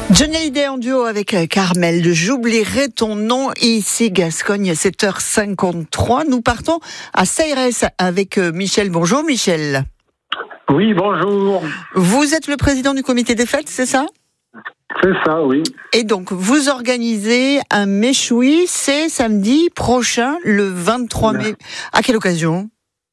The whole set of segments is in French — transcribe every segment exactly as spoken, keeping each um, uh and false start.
Johnny Hallyday en duo avec Carmel de J'oublierai ton nom. Ici Gascogne, sept heures cinquante-trois. Nous partons à Sayres avec Michel. Bonjour Michel. Oui, bonjour. Vous êtes le président du comité des fêtes, c'est ça ? C'est ça, oui. Et donc, vous organisez un méchoui, c'est samedi prochain, le vingt-trois mai. À quelle occasion ?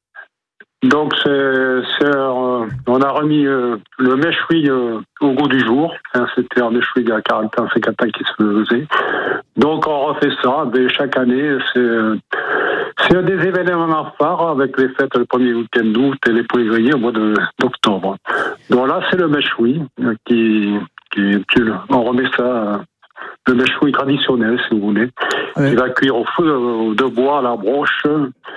Donc, c'est, c'est, euh, on a remis euh, le méchoui euh, au goût du jour. Hein, c'était un méchoui il y a quarante ans, cinquante ans qui se faisait. Donc, on refait ça. Mais chaque année, c'est, euh, c'est un des événements phares avec les fêtes le premier week-end d'août et les poissonniers au mois de, d'octobre. Donc là, c'est le méchoui euh, qui, qui, qui, on remet ça, euh, le méchoui traditionnel, si vous voulez, oui. Qui va cuire au feu de, de bois à la broche.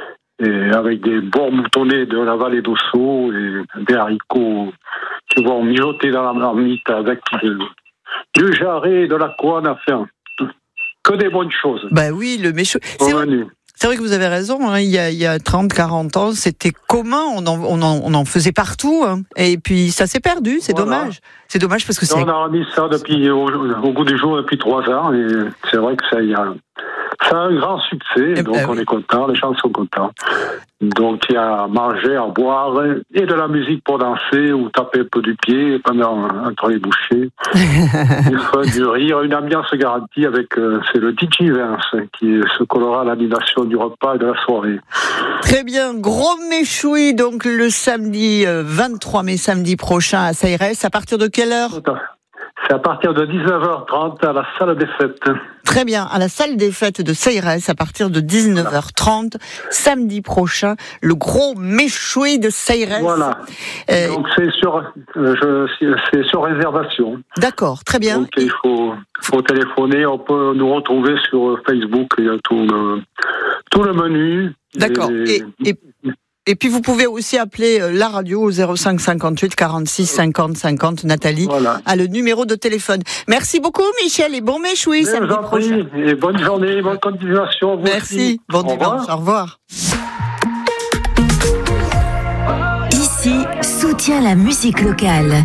Et avec des bords moutonnés de la vallée d'Ossau et des haricots qui vont mijoter dans la marmite avec de, du jarret, de la couenne à faire. Que des bonnes choses. Bah oui, le méchoui. C'est vrai, c'est vrai que vous avez raison, hein, il y a, il y a trente, quarante ans, c'était commun, on en, on en, on en faisait partout, hein, et puis ça s'est perdu, c'est voilà. dommage. C'est dommage parce que c'est... On a remis ça depuis, au, au goût du jour depuis trois ans, et c'est vrai que ça y a... Ça a un grand succès, et donc ben on oui. est content, les gens sont contents. Donc il y a à manger, à boire, et de la musique pour danser, ou taper un peu du pied pendant entre les bouchées. Il faut du rire, une ambiance garantie avec, euh, c'est le D J Vince qui se collera à l'animation du repas et de la soirée. Très bien, gros méchoui, donc le samedi vingt-trois mai, samedi prochain à Sayres, à partir de quelle heure ? C'est à partir de dix-neuf heures trente à la salle des fêtes. Très bien, à la salle des fêtes de Sayres, à partir de dix-neuf heures trente, samedi prochain, le gros méchoui de Sayres. Voilà. Euh... Donc c'est sur, euh, je, c'est sur réservation. D'accord, très bien. Donc il faut, faut téléphoner, on peut nous retrouver sur Facebook, il y a tout le, tout le menu. D'accord. Et, et... et... Et puis vous pouvez aussi appeler la radio au zéro cinq cinquante-huit quarante-six cinquante cinquante. Nathalie voilà. A le numéro de téléphone. Merci beaucoup Michel et bon méchoui samedi prochain. Et bonne journée, bonne continuation. Vous Merci, bon au dimanche, revoir. Au revoir. Ici, soutient la musique locale.